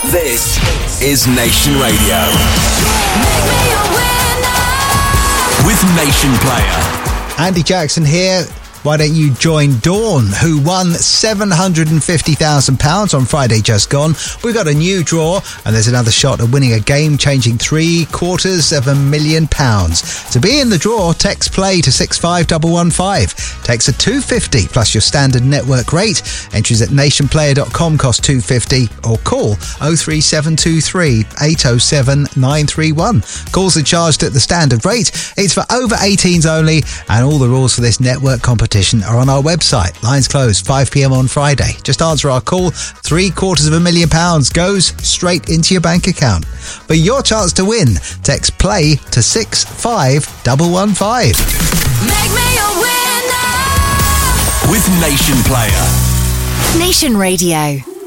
This is Nation Radio. With Nation Player. Andy Jackson here. Why don't you join Dawn, who won £750,000 on Friday just gone. We've got a new draw, and there's another shot at winning a game-changing £750,000. To be in the draw, text play to 65115. Text are $2.50 plus your standard network rate. Entries at nationplayer.com cost $2.50, or call 03723 807 931. Calls are charged at the standard rate. It's for over 18s only, and all the rules for this network competition are on our website. Lines close 5 p.m. on Friday. Just answer our call. £750,000 goes straight into your bank account. For your chance to win, text play to 65115. Make me a winner with Nation Player. Nation Radio.